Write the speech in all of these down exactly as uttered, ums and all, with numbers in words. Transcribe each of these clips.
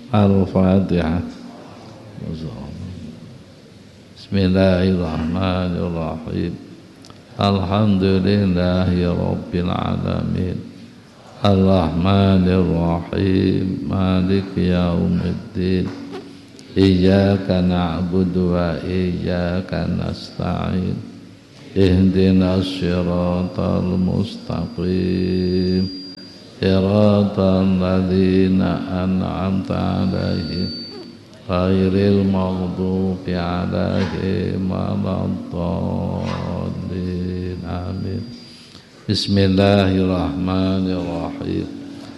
Al-Fatihah. Bismillahirrahmanirrahim. Alhamdulillahi Rabbil Alamin. Ar-Rahmanir-Rahim. Maliki yaumiddin. Iyyaka na'budu wa iyyaka nasta'in. Ihdinas siratal mustaqim. Siratal ladzina an'amta 'alaihim ghairil maghdubi 'alaihim waladdallin. Amin. Bismillahirrahmanirrahim.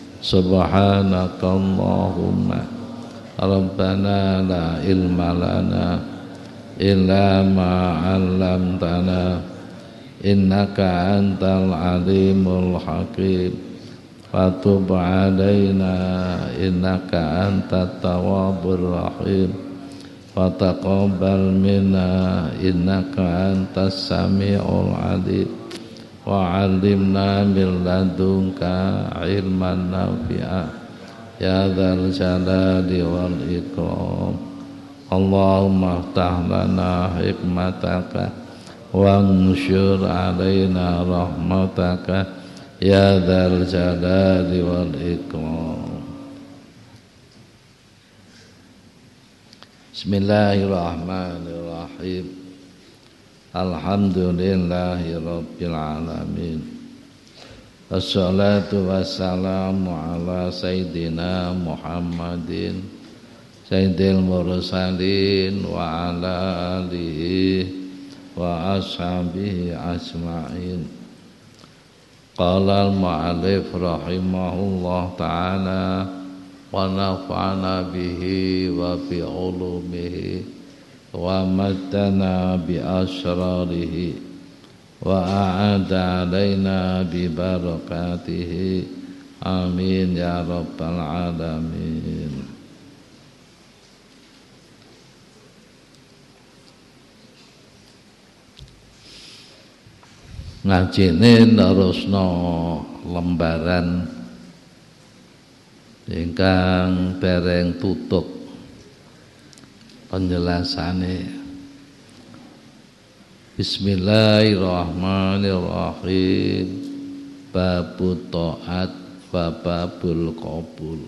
Subhanakallahumma rabbana la ilma lana illa ma 'allamtana innaka antal alimul hakim. Fatub alaina innaka antat tawwabur rahim. Fataqabbal minna innaka antas samiul alim. Wa 'allimna min ladunka ilman nafi'a ya dzal jalali wal ikram. Allahumma iftah lana hikmataka wa anshur alaina rahmataka ya dzal jalali wal ikram. Bismillahirrahmanirrahim. Alhamdulillahi Rabbil Alamin. Wassalatu wassalamu ala Sayyidina Muhammadin Sayyidil Mursalin wa ala alihi wa ashabihi ajma'in. Qala al-mu'allif rahimahullah ta'ala wa nafa'ana bihi wa bi ulumihi wa maddana bi asrarihi wa a'ada alaina bi barakatihi. Amin ya rabbal alamin. Ngajine nerusno lembaran ingkang dereng tutup penjelasane. Bismillahirrahmanirrahim. Babut ta'at wa babul qabul.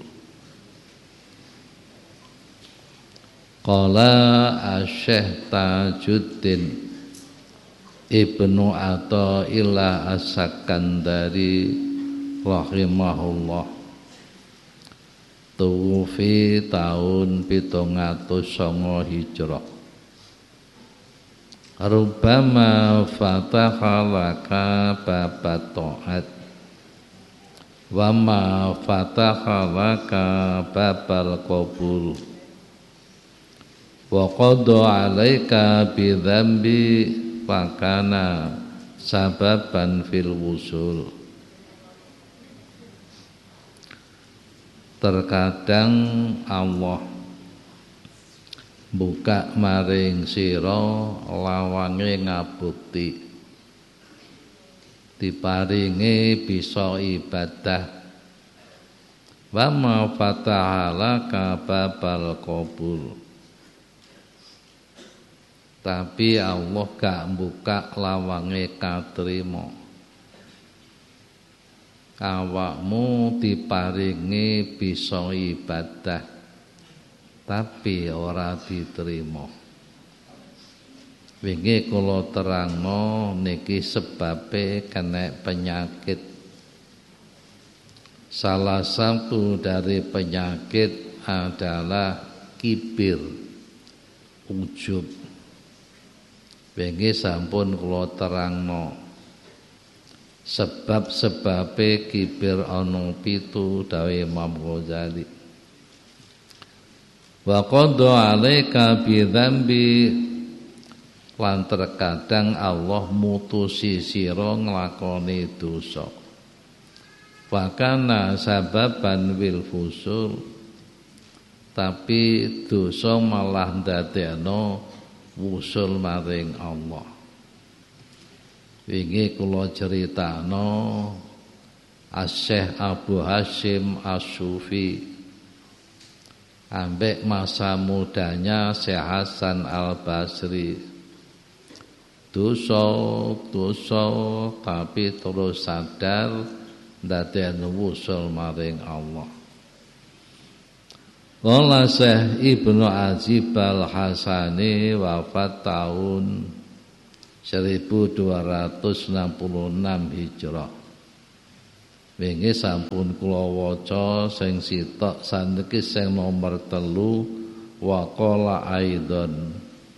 Qala Asy-Syaikh Tajuddin Ibnu Athaillah As-Sakandari rahimahullah tuwufi tahun pitung atus sanga Hijrah. Rubbama fataha laka babat ta'at wa ma fataha laka babal qabul wa qada 'alaika bi dzambi fakana sababan fil wusul. Terkadang Allah buka maring sira lawange ngabukti, diparingi bisa ibadah. Wa ma fatahala ka babal qabul. Tapi Allah gak buka lawange katrima. Awakmu diparingi bisa ibadah tapi ora diterima. Wingi kula terangno niki sebabe kena penyakit. Salah satu dari penyakit adalah kibir, ujub. Wingi sampun kula terangno sebab-sebabe kibir ana pitu dawuh Imam Ghazali. Wa qadha 'alaika bi dzambi, lan terkadang Allah mutusi sira nglakoni dosa. Wa kana sababan wil fusul, tapi dosa malah ndadekno wusul maring Allah. Wingi kula critakno Asy-Syaikh Abu Hasyim Asy-Syufi ambek masa mudanya Syekh Hasan Al-Basri. Dosa dosa tapi terus sadar ndadekno wusul maring Allah. Qala Syekh Ibnu Ajib Al-Hasani wafat tahun seribu dua ratus enam puluh enam Hijrah. Wingi sampun kula waca sing sitok saniki sing nomor telu wa qala aidon.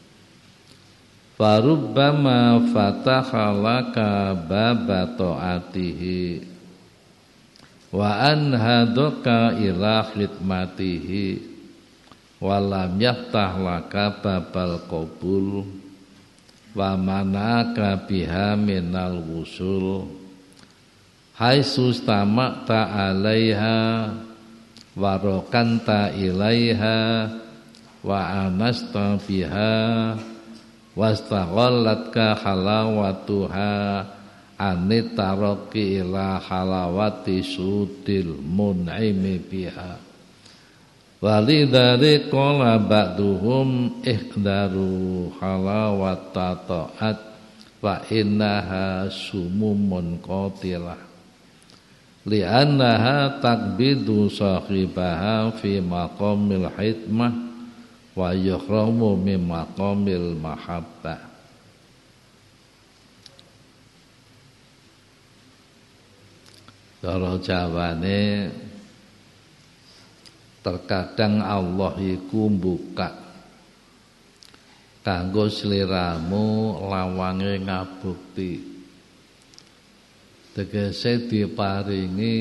Farubbama fataha laka baba taatihi wa anhadaka ila khidmatihi wa lam yaftah laka babal qabul wa manaka biha minal wusul haitsu stamakta alaiha wa rokanta ilaiha wa anasta biha wastaghallatka halawatuha anitaraki ila halawati sudil mun'imi biha walidari qala ba'duhum ihdaru halawata ta'at wa innaha sumumun qatilah li'annaha takbidu sahibaha fi maqamil hikmah wa yuhramu min maqamil mahabbah. Cara jawane terkadang Allah iku mbuka kanggo sliramu lawange ngabukti. Tegese diparingi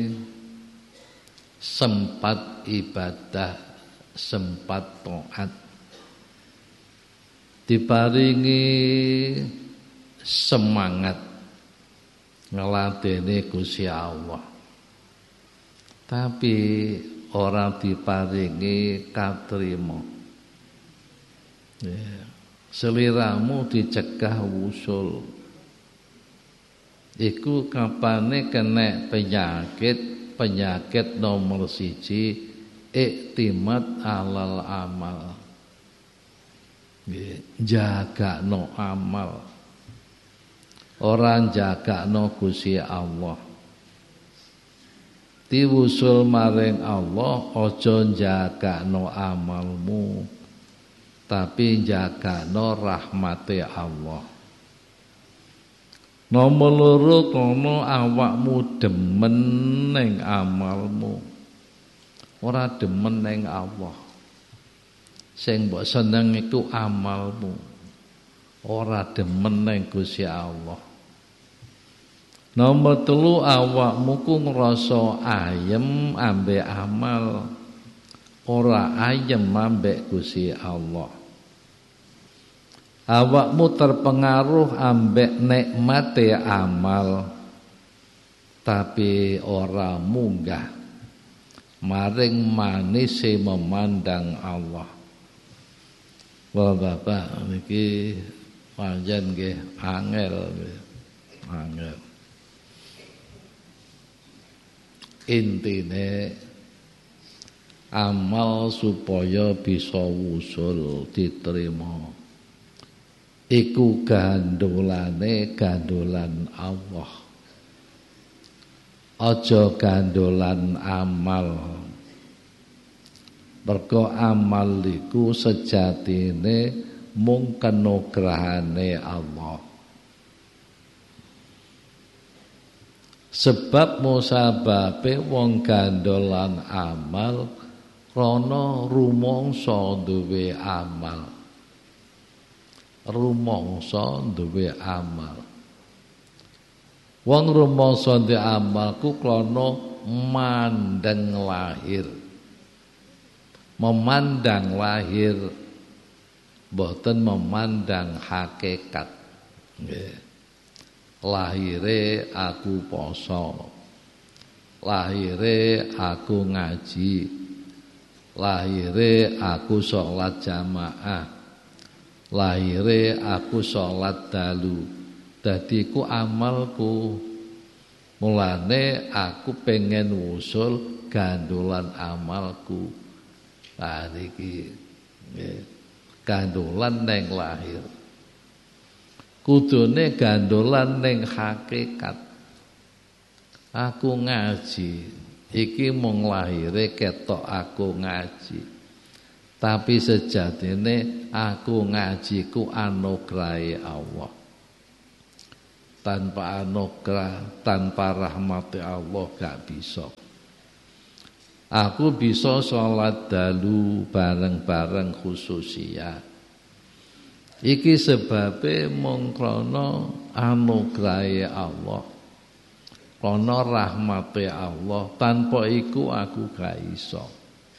sempat ibadah, sempat taat, diparingi semangat ngeladeni Gusti Allah, tapi orang diparingi katrima. Ya. Seliramu dicegah wusul. Iku kapane kena penyakit, penyakit nomor siji iktimat alal amal. Jaga no amal. Orang jaga no Gusti Allah. Diwusul maring Allah ojo jaga no amalmu, tapi jaga no rahmati Allah. Nomor loro kono awakmu demen ning amalmu, ora demen ning Allah. Sing mbok seneng iku amalmu, ora demen ning Gusti Allah. Nomor telu awakmu ku ngrasa ayem ambek amal, ora ayem ambek Gusti Allah. Awakmu terpengaruh ambek nikmate amal, tapi ora munggah maring manise memandang Allah. Wah Bapak niki pancen nggih angel angel. Intine amal supaya bisa wusul diterima iku gandolane gandolan Allah, aja gandolan amal. Mergo amal iku sejatine mung kanugrahane Allah. Sebab musababe wong gandolan amal krana rumangsa duwe amal. Rumangsa duwe amal. Wong rumangsa duwe amal ku krana mandang lahir. Memandang lahir, boten memandang hakikat. Nggih. Lahire aku poso, lahire aku ngaji, lahire aku sholat jamaah, lahire aku sholat dalu. Dadi ku amalku. Mulane aku pengen wusul gandolan amalku. Nah niki nggih gandolan ning lahir. Kudune gandolan ning hakikat. Aku ngaji iki mung lahire ketok aku ngaji. Tapi sejatine aku ngaji ku anugrahe Allah. Tanpa anugerah, tanpa rahmat Allah gak bisa. Aku bisa sholat dalu bareng-bareng khususiyah. Iki sebabe mung krana anugrahe Allah. Krana rahmate Allah, tanpa iku aku gak iso.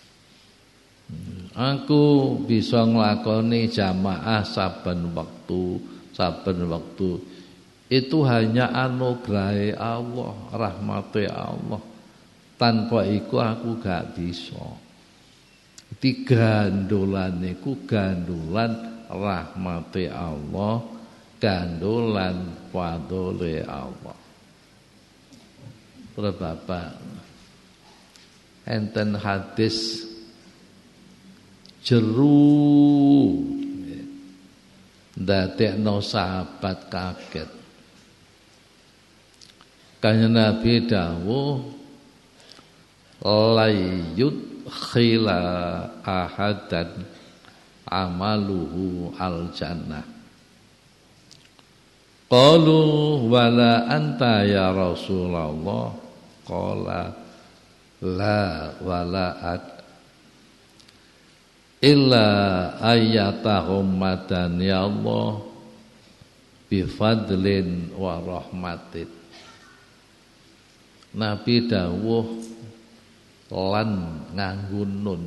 Aku bisa nglakoni jamaah saben wektu, saben wektu. Itu hanya anugrahe Allah, rahmate Allah. Tanpa iku aku gak bisa. Tiga gandolan iku gandolan rahmate Allah, gandolan fadhole Allah. Para bapak, enten hadis jeru ndadekno sahabat kaget. Kanjeng Nabi dawuh layyud khila ahadan amaluhu al jannah. Qalu wala anta ya Rasulullah. Qala la wala ad illa ayyatahum madan ya Allah bifadlin wa rahmatin. Nabi dawuh lan nganggo nun.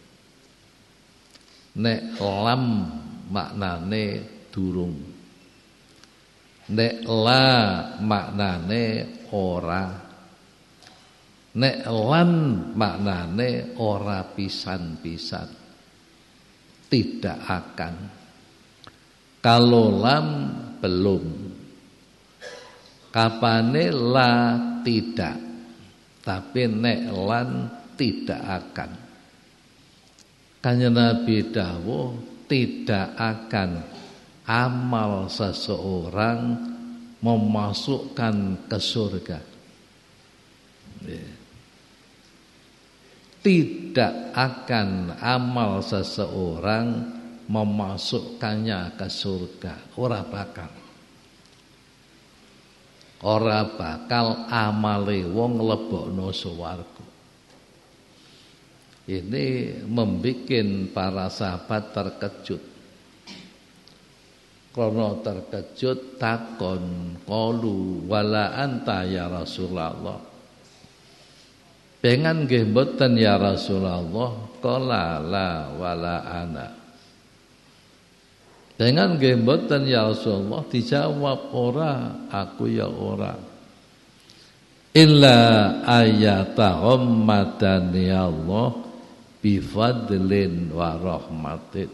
Nek lam maknane durung. Nek la maknane ora. Nek lan maknane ora pisan-pisan. Tidak akan. Kalau lam belum. Kapane la tidak. Tapi nek lan tidak akan. Kanjeng Nabi dawuh tidak akan amal seseorang memasukkan ke surga. Tidak akan amal seseorang memasukkannya ke surga. Ora bakal. Ora bakal amale wong lebokno swarga. Ini membikin para sahabat terkejut. Karena terkejut takon qalu wala anta ya Rasulullah. Pengen nggih mboten ya Rasulullah, qala la wala ana. Pengen nggih mboten ya Rasulullah, dijawab ora, aku ya ora. Illa ayatahum madani Allah bifadlin wa rahmatin.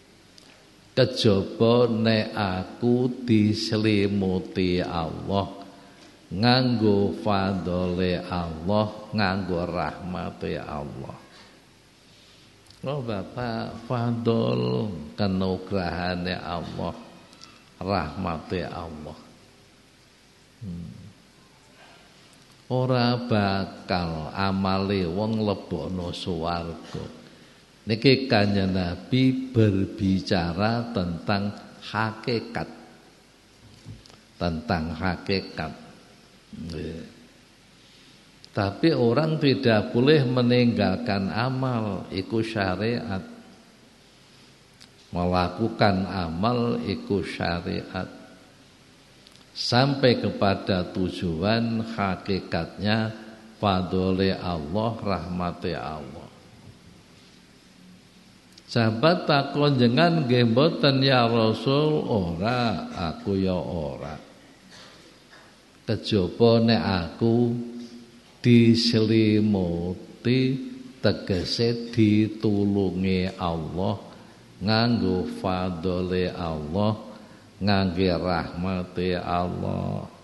Kejaba nek aku diselimuti Allah nganggo fadhole Allah, nganggo rahmate Allah. Oh Bapak, fadhol kanugrahane Allah, rahmate Allah. Hmm. Ora bakal amale wong lebokno swarga. Niki Kanjeng Nabi berbicara tentang hakikat. Tentang hakikat. Tapi orang tidak boleh meninggalkan amal, iku syariat. Melakukan amal iku syariat. Sampai kepada tujuan hakikatnya fadhole Allah, rahmate Allah. Sahabat takon jenengan nggih mboten ya Rasul, ora, aku ya ora. Kejaba nek aku diselimuti tegese ditulungi Allah nganggo fadhole Allah, ngangge rahmate Allah.